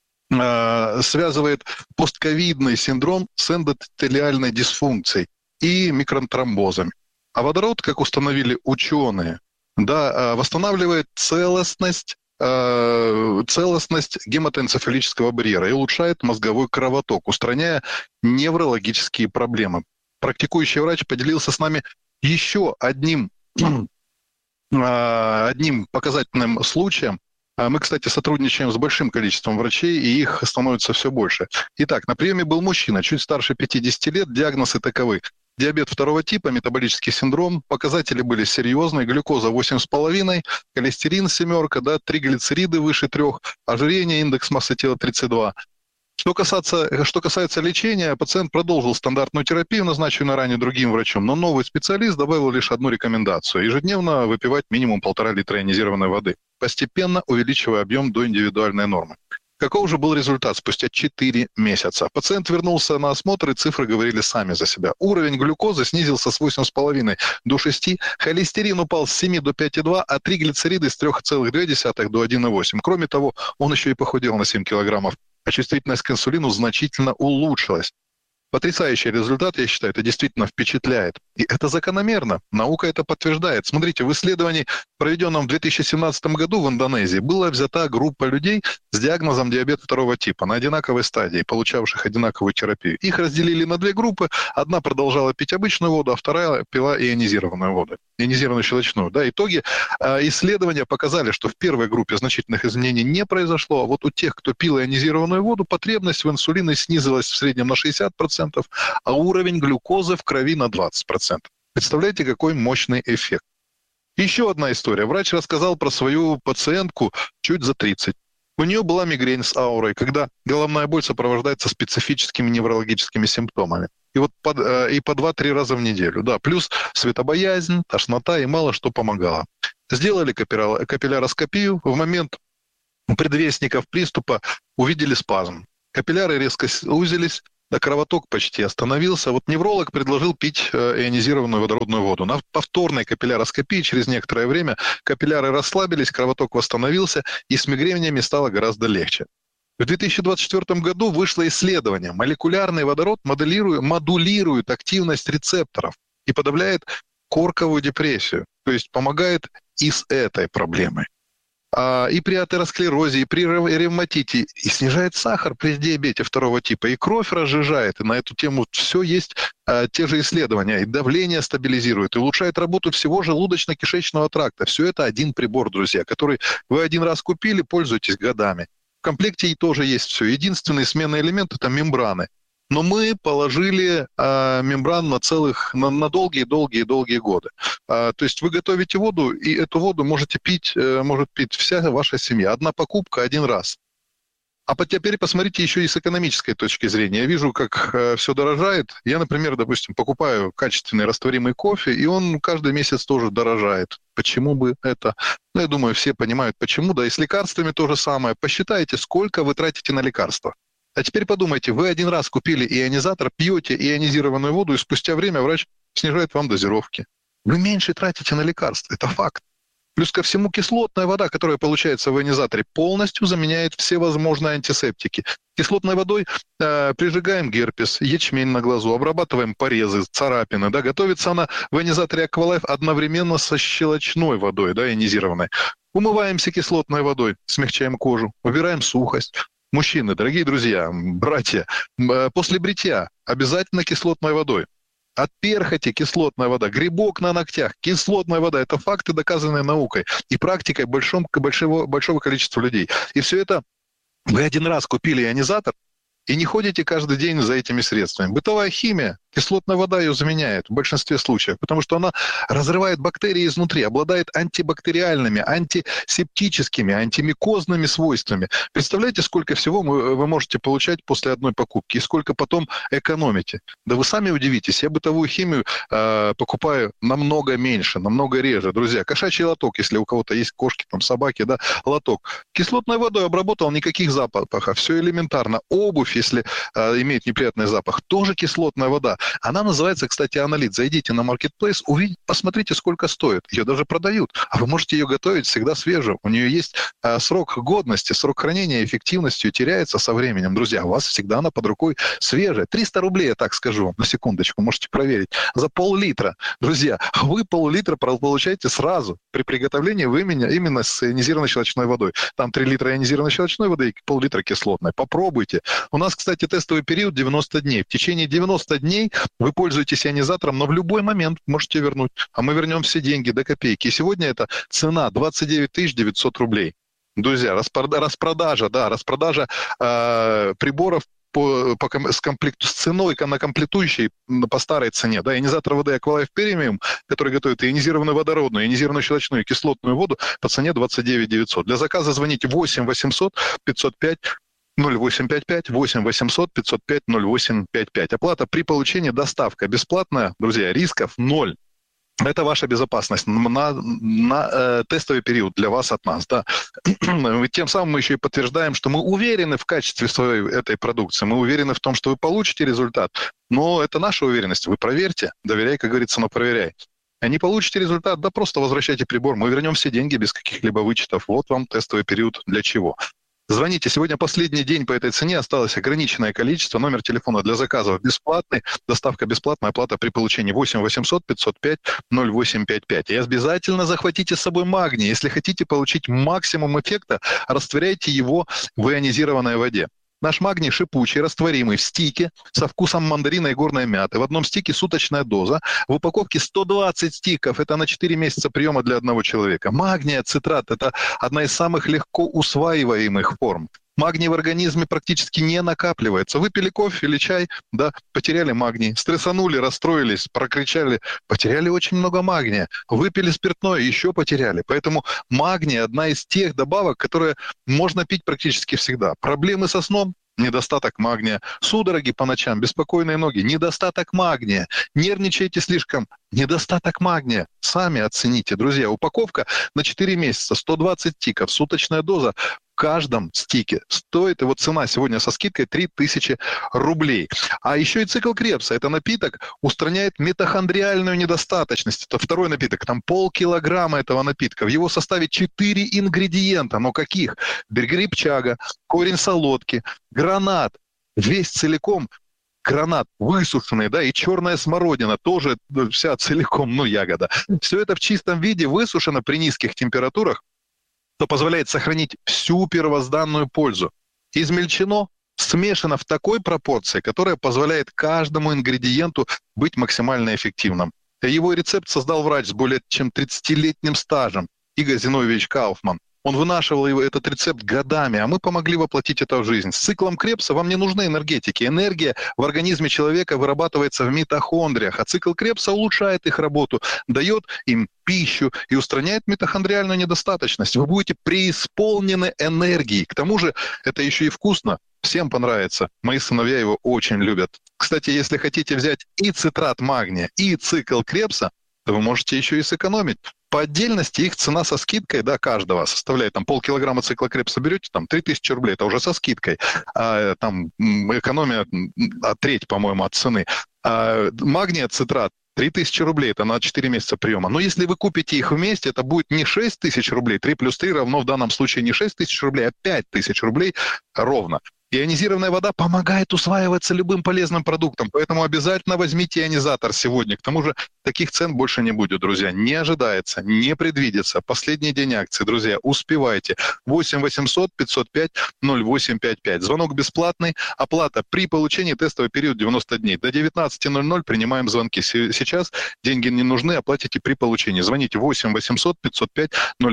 связывает постковидный синдром с эндотелиальной дисфункцией и микротромбозами. А водород, как установили ученые, восстанавливает целостность гематоэнцефалического барьера и улучшает мозговой кровоток, устраняя неврологические проблемы. Практикующий врач поделился с нами еще одним показательным случаем. Мы, кстати, сотрудничаем с большим количеством врачей, и их становится все больше. Итак, на приеме был мужчина, чуть старше 50 лет, диагнозы таковы. Диабет 2 типа, метаболический синдром, показатели были серьезные, глюкоза 8,5, холестерин 7, триглицериды выше 3, ожирение, индекс массы тела 32. Что касается лечения, пациент продолжил стандартную терапию, назначенную ранее другим врачом, но новый специалист добавил лишь одну рекомендацию – ежедневно выпивать минимум 1,5 литра ионизированной воды, постепенно увеличивая объем до индивидуальной нормы. Каков же был результат спустя 4 месяца? Пациент вернулся на осмотр, и цифры говорили сами за себя. Уровень глюкозы снизился с 8,5 до 6, холестерин упал с 7 до 5,2, а триглицериды с 3,2 до 1,8. Кроме того, он еще и похудел на 7 килограммов, а чувствительность к инсулину значительно улучшилась. Потрясающий результат, я считаю, это действительно впечатляет. И это закономерно. Наука это подтверждает. Смотрите, в исследовании, проведенном в 2017 году в Индонезии, была взята группа людей с диагнозом диабет 2 типа на одинаковой стадии, получавших одинаковую терапию. Их разделили на 2 группы. Одна продолжала пить обычную воду, а вторая пила ионизированную воду, ионизированную щелочную. Да, итоги исследования показали, что в первой группе значительных изменений не произошло, а вот у тех, кто пил ионизированную воду, потребность в инсулине снизилась в среднем на 60%, а уровень глюкозы в крови на 20%. Представляете, какой мощный эффект. Еще одна история. Врач рассказал про свою пациентку чуть за 30. У нее была мигрень с аурой, когда головная боль сопровождается специфическими неврологическими симптомами. И вот по 2-3 раза в неделю. Да, плюс светобоязнь, тошнота и мало что помогало. Сделали капилляроскопию. В момент предвестников приступа увидели спазм. Капилляры резко сузились, да, кровоток почти остановился. Вот невролог предложил пить ионизированную водородную воду. На повторной капилляроскопии через некоторое время капилляры расслабились, кровоток восстановился, и с мигренями стало гораздо легче. В 2024 году вышло исследование. Молекулярный водород модулирует активность рецепторов и подавляет корковую депрессию, то есть помогает и с этой проблемой. И при атеросклерозе, и при ревматите, и снижает сахар при диабете 2 типа, и кровь разжижает, и на эту тему все есть те же исследования, и давление стабилизирует, и улучшает работу всего желудочно-кишечного тракта. Все это один прибор, друзья, который вы один раз купили, пользуетесь годами. В комплекте и тоже есть все. Единственный сменный элемент – это мембраны. Но мы положили мембран на долгие годы. То есть вы готовите воду, и эту воду может пить вся ваша семья. Одна покупка, один раз. А теперь посмотрите еще и с экономической точки зрения. Я вижу, как все дорожает. Я, например, допустим, покупаю качественный растворимый кофе, и он каждый месяц тоже дорожает. Почему бы это? Ну, я думаю, все понимают, почему. Да и с лекарствами то же самое. Посчитайте, сколько вы тратите на лекарства. А теперь подумайте, вы один раз купили ионизатор, пьете ионизированную воду, и спустя время врач снижает вам дозировки. Вы меньше тратите на лекарства, это факт. Плюс ко всему кислотная вода, которая получается в ионизаторе, полностью заменяет все возможные антисептики. Кислотной водой прижигаем герпес, ячмень на глазу, обрабатываем порезы, царапины. Да, готовится она в ионизаторе Aqualife одновременно со щелочной водой, да, ионизированной. Умываемся кислотной водой, смягчаем кожу, убираем сухость. Мужчины, дорогие друзья, братья, после бритья обязательно кислотной водой. От перхоти кислотная вода, грибок на ногтях, кислотная вода. Это факты, доказанные наукой и практикой большого количества людей. И все это вы один раз купили ионизатор и не ходите каждый день за этими средствами. Бытовая химия, кислотная вода ее заменяет в большинстве случаев, потому что она разрывает бактерии изнутри, обладает антибактериальными, антисептическими, антимикозными свойствами. Представляете, сколько всего вы можете получать после одной покупки и сколько потом экономите? Да вы сами удивитесь, я бытовую химию покупаю намного меньше, намного реже. Друзья, кошачий лоток, если у кого-то есть кошки, там, собаки, да, лоток. Кислотной водой обработал, никаких запахов, все элементарно. Обувь, если имеет неприятный запах, тоже кислотная вода. Она называется, кстати, Анолит. Зайдите на Marketplace, посмотрите, сколько стоит. Ее даже продают. А вы можете ее готовить всегда свежую. У нее есть срок годности, срок хранения, эффективностью теряется со временем. Друзья, у вас всегда она под рукой свежая. 300 рублей, я так скажу вам, на секундочку, можете проверить. За пол-литра. Друзья, вы пол-литра получаете сразу при приготовлении именно с ионизированной щелочной водой. Там 3 литра ионизированной щелочной воды и пол-литра кислотной. Попробуйте. У нас, кстати, тестовый период 90 дней. В течение 90 дней вы пользуетесь ионизатором, но в любой момент можете вернуть. А мы вернем все деньги до копейки. И сегодня это цена 29 900 рублей. Друзья, распродажа приборов с ценой на комплектующей по старой цене. Да, ионизатор воды Aqualife Premium, который готовит ионизированную водородную, ионизированную щелочную и кислотную воду по цене 29 900. Для заказа звоните 8 800 505 0855, 8 800 505 0855. Оплата при получении, доставка бесплатная. Друзья, рисков 0. Это ваша безопасность на тестовый период для вас от нас. Да. Тем самым мы еще и подтверждаем, что мы уверены в качестве своей этой продукции, мы уверены в том, что вы получите результат. Но это наша уверенность. Вы проверьте, доверяй, как говорится, но проверяй. А не получите результат, да просто возвращайте прибор. Мы вернем все деньги без каких-либо вычетов. Вот вам тестовый период для чего. Звоните. Сегодня последний день по этой цене. Осталось ограниченное количество. Номер телефона для заказов бесплатный. Доставка бесплатная. Оплата при получении 8 800 505 0855. И обязательно захватите с собой магний. Если хотите получить максимум эффекта, растворяйте его в ионизированной воде. Наш магний шипучий, растворимый в стике со вкусом мандарина и горной мяты. В одном стике суточная доза. В упаковке 120 стиков. Это на 4 месяца приема для одного человека. Магний ацитрат – это одна из самых легко усваиваемых форм. Магний в организме практически не накапливается. Выпили кофе или чай, да, потеряли магний. Стрессанули, расстроились, прокричали, потеряли очень много магния. Выпили спиртное, еще потеряли. Поэтому магний – одна из тех добавок, которые можно пить практически всегда. Проблемы со сном – недостаток магния. Судороги по ночам, беспокойные ноги – недостаток магния. Нервничаете слишком – недостаток магния. Сами оцените, друзья. Упаковка на 4 месяца, 120 стиков, суточная доза. В каждом стике стоит, его цена сегодня со скидкой 3000 рублей. А еще и цикл Крепса. Это напиток устраняет митохондриальную недостаточность. Это второй напиток. Там полкилограмма этого напитка. В его составе 4 ингредиента. Но каких? Гриб-чага, корень солодки, гранат. Весь целиком гранат высушенный, да, и черная смородина тоже вся целиком, ягода. Все это в чистом виде высушено при низких температурах, что позволяет сохранить всю первозданную пользу. Измельчено, смешано в такой пропорции, которая позволяет каждому ингредиенту быть максимально эффективным. Его рецепт создал врач с более чем 30-летним стажем Игорь Зиновьевич Кауфман. Он вынашивал этот рецепт годами, а мы помогли воплотить это в жизнь. С циклом Крепса вам не нужны энергетики. Энергия в организме человека вырабатывается в митохондриях, а цикл Крепса улучшает их работу, дает им пищу и устраняет митохондриальную недостаточность. Вы будете преисполнены энергией. К тому же это еще и вкусно. Всем понравится. Мои сыновья его очень любят. Кстати, если хотите взять и цитрат магния, и цикл Крепса, то вы можете еще и сэкономить. По отдельности их цена со скидкой, да, каждого составляет там полкилограмма цикла Крепса берете, там 3000 рублей, это уже со скидкой. Там экономия треть, по-моему, от цены. Магний цитрат 3000 рублей, это на 4 месяца приема. Но если вы купите их вместе, это будет не 6000 рублей, 3 плюс 3 равно в данном случае не 6000 рублей, а 5000 рублей ровно. Ионизированная вода помогает усваиваться любым полезным продуктам, поэтому обязательно возьмите ионизатор сегодня. К тому же таких цен больше не будет, друзья. Не ожидается, не предвидится. Последний день акции, друзья, успевайте. 8 800 505 0855. Звонок бесплатный, оплата при получении, тестовый период 90 дней. До 19:00 принимаем звонки. Сейчас деньги не нужны, оплатите при получении. Звоните 8 800 505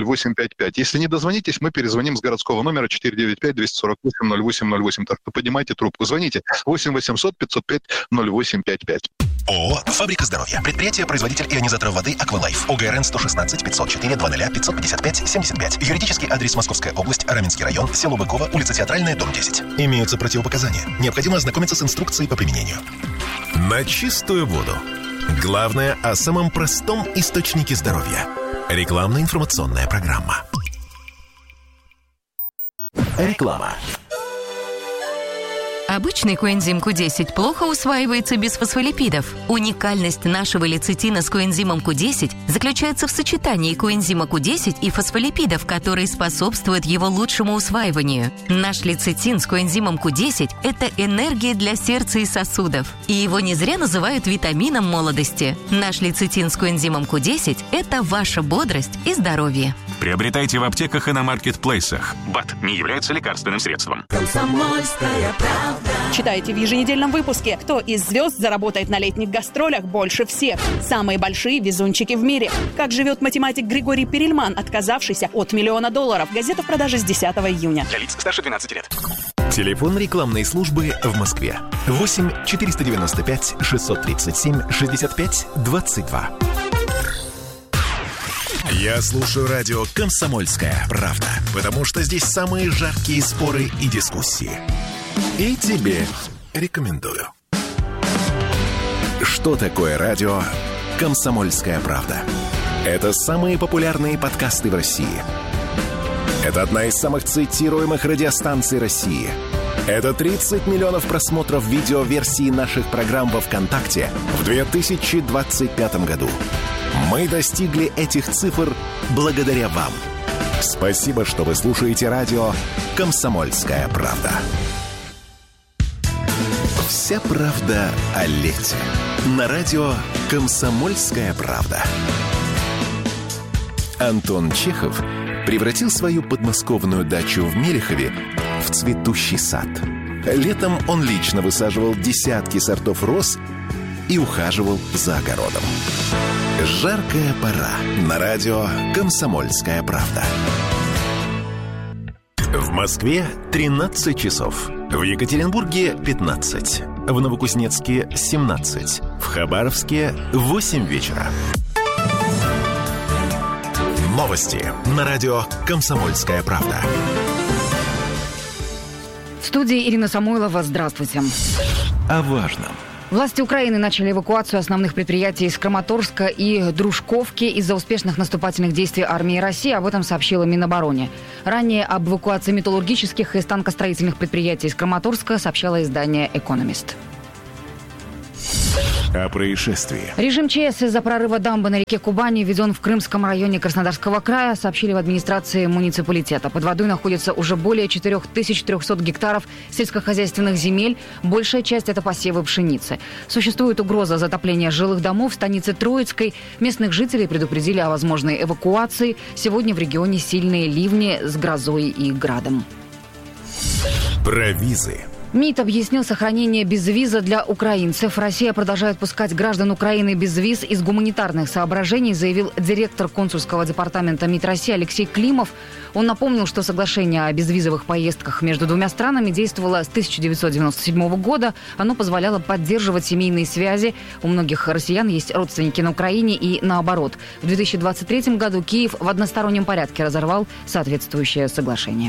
0855. Если не дозвонитесь, мы перезвоним с городского номера 495 248 0808. Так что поднимайте трубку, звоните 8 800 505 0855. ООО «Фабрика здоровья». Предприятие-производитель ионизаторов воды «Аквалайф». ОГРН 116 504 00 555 75. Юридический адрес: Московская область, Раменский район, село Быково, улица Театральная, дом 10. Имеются противопоказания. Необходимо ознакомиться с инструкцией по применению. На чистую воду. Главное о самом простом источнике здоровья. Рекламно-информационная программа. Реклама. Обычный коэнзим Q10 плохо усваивается без фосфолипидов. Уникальность нашего лецитина с коэнзимом Q10 заключается в сочетании коэнзима Q10 и фосфолипидов, которые способствуют его лучшему усваиванию. Наш лецитин с коэнзимом Q10 – это энергия для сердца и сосудов. И его не зря называют витамином молодости. Наш лецитин с коэнзимом Q10 – это ваша бодрость и здоровье. Приобретайте в аптеках и на маркетплейсах. БАД не является лекарственным средством. Комсомольская правда. Читайте в еженедельном выпуске, кто из звезд заработает на летних гастролях больше всех. Самые большие везунчики в мире. Как живет математик Григорий Перельман, отказавшийся от $1 миллиона. Газета в продаже с 10 июня. Для лиц старше 12 лет. Телефон рекламной службы в Москве. 8 495 637 65 22. Я слушаю радио «Комсомольская правда», потому что здесь самые жаркие споры и дискуссии. И тебе рекомендую. Что такое радио «Комсомольская правда»? Это самые популярные подкасты в России. Это одна из самых цитируемых радиостанций России. Это 30 миллионов просмотров видеоверсии наших программ во ВКонтакте в 2025 году. Мы достигли этих цифр благодаря вам. Спасибо, что вы слушаете радио «Комсомольская правда». Вся правда о лете. На радио «Комсомольская правда». Антон Чехов превратил свою подмосковную дачу в Мелехове в цветущий сад. Летом он лично высаживал десятки сортов роз и ухаживал за огородом. Жаркая пора. На радио «Комсомольская правда». В Москве 13 часов. В Екатеринбурге 15. В Новокузнецке 17. В Хабаровске 8 вечера. Новости на радио «Комсомольская правда». В студии Ирина Самойлова. Здравствуйте. О важном. Власти Украины начали эвакуацию основных предприятий из Краматорска и Дружковки из-за успешных наступательных действий армии России. Об этом сообщила Минобороны. Ранее об эвакуации металлургических и станкостроительных предприятий из Краматорска сообщало издание «Экономист». О происшествии. Режим ЧС из-за прорыва дамбы на реке Кубани введен в Крымском районе Краснодарского края, сообщили в администрации муниципалитета. Под водой находится уже более 4300 гектаров сельскохозяйственных земель. Большая часть – это посевы пшеницы. Существует угроза затопления жилых домов в станице Троицкой. Местных жителей предупредили о возможной эвакуации. Сегодня в регионе сильные ливни с грозой и градом. Про визы. МИД объяснил сохранение безвиза для украинцев. Россия продолжает пускать граждан Украины без виз из гуманитарных соображений, заявил директор консульского департамента МИД России Алексей Климов. Он напомнил, что соглашение о безвизовых поездках между двумя странами действовало с 1997 года. Оно позволяло поддерживать семейные связи. У многих россиян есть родственники на Украине и наоборот. В 2023 году Киев в одностороннем порядке разорвал соответствующее соглашение.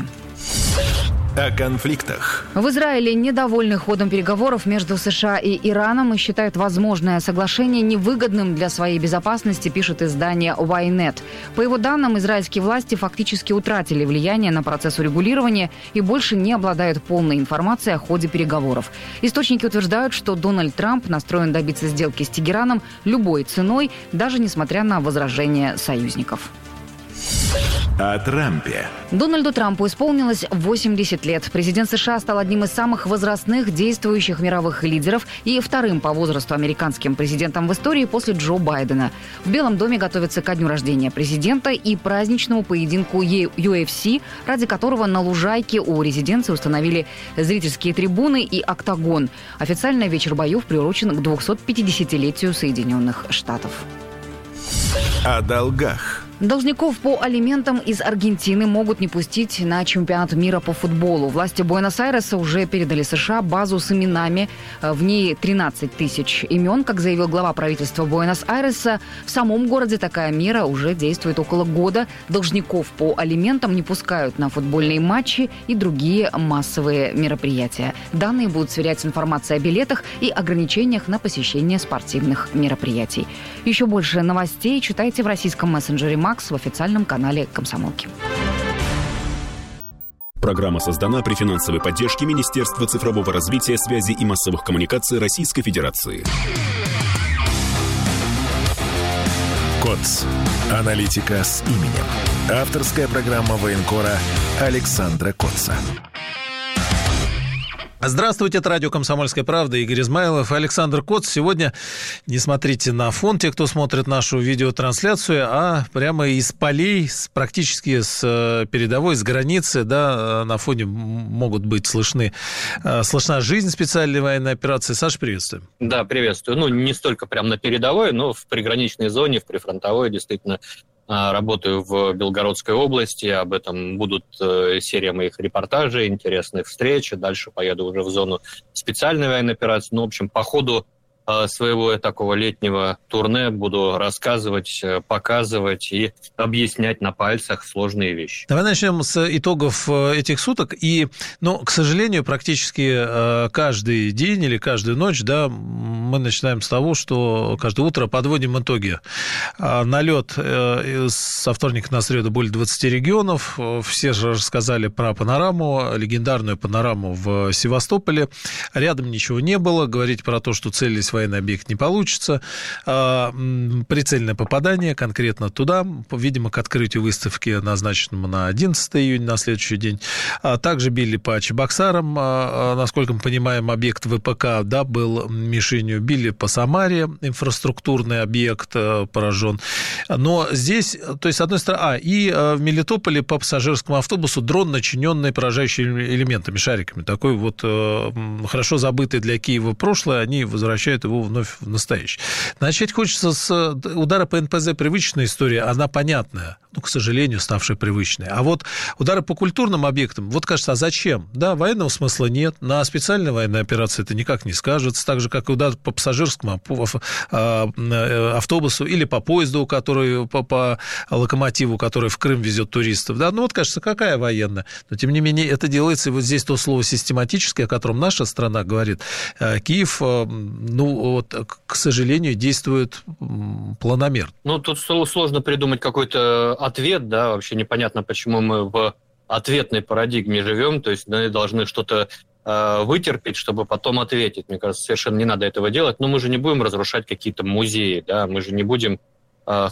О конфликтах. В Израиле недовольны ходом переговоров между США и Ираном и считают возможное соглашение невыгодным для своей безопасности, пишет издание Ynet. По его данным, израильские власти фактически утратили влияние на процесс урегулирования и больше не обладают полной информацией о ходе переговоров. Источники утверждают, что Дональд Трамп настроен добиться сделки с Тегераном любой ценой, даже несмотря на возражения союзников. О Трампе. Дональду Трампу исполнилось 80 лет. Президент США стал одним из самых возрастных действующих мировых лидеров и вторым по возрасту американским президентом в истории после Джо Байдена. В Белом доме готовятся ко дню рождения президента и праздничному поединку UFC, ради которого на лужайке у резиденции установили зрительские трибуны и октагон. Официально вечер боев приурочен к 250-летию Соединенных Штатов. О долгах. Должников по алиментам из Аргентины могут не пустить на чемпионат мира по футболу. Власти Буэнос-Айреса уже передали США базу с именами. В ней 13 тысяч имен. Как заявил глава правительства Буэнос-Айреса, в самом городе такая мера уже действует около года. Должников по алиментам не пускают на футбольные матчи и другие массовые мероприятия. Данные будут сверять с информацией о билетах и ограничениях на посещение спортивных мероприятий. Еще больше новостей читайте в российском мессенджере Макс в официальном канале «Комсомолки». Программа создана при финансовой поддержке Министерства цифрового развития, связи и массовых коммуникаций Российской Федерации. КОЦ. Аналитика с именем. Авторская программа военкора Александра Котца. Здравствуйте, это радио «Комсомольская правда», Игорь Измайлов, Александр Котц. Сегодня не смотрите на фон, те, кто смотрит нашу видеотрансляцию, а прямо из полей, практически с передовой, с границы, да, на фоне могут быть слышна жизнь специальной военной операции. Саша, приветствую. Да, приветствую. Ну, не столько прям на передовой, но в приграничной зоне, в прифронтовой, действительно, работаю в Белгородской области, об этом будут серия моих репортажей, интересных встреч. Дальше поеду уже в зону специальной военной операции. Ну, в общем, по ходу своего такого летнего турне буду рассказывать, показывать и объяснять на пальцах сложные вещи. Давай начнем с итогов этих суток. И, к сожалению, практически каждый день или каждую ночь, да, мы начинаем с того, что каждое утро подводим итоги налет со вторника на среду более 20 регионов. Все же рассказали про панораму, легендарную панораму в Севастополе. Рядом ничего не было. Говорить про то, что целились в военный объект, не получится. Прицельное попадание конкретно туда. Видимо, к открытию выставки, назначенному на 11 июня, на следующий день. Также били по Чебоксарам. Насколько мы понимаем, объект ВПК, да, был мишенью. Били по Самаре. Инфраструктурный объект поражен. Но здесь, то есть, с одной стороны... И в Мелитополе по пассажирскому автобусу дрон, начиненный поражающими элементами, шариками. Такой вот хорошо забытый для Киева прошлое, они возвращают его вновь в настоящее. Начать хочется с удара по НПЗ привычная история, она понятная, ну, к сожалению, ставшая привычной. А вот удары по культурным объектам, вот кажется, а зачем? Да, военного смысла нет, на специальной военной операции это никак не скажется, так же, как и удар по пассажирскому автобусу или по поезду, который по локомотиву, который в Крым везет туристов. Да, ну вот, кажется, какая военная? Но, тем не менее, это делается, и вот здесь то слово «систематическое», о котором наша страна говорит. Киев, ну, вот, к сожалению, действует планомерно. Ну, тут сложно придумать какой-то ответ, да, вообще непонятно, почему мы в ответной парадигме живем, то есть мы должны что-то вытерпеть, чтобы потом ответить. Мне кажется, совершенно не надо этого делать, но мы же не будем разрушать какие-то музеи, да, мы же не будем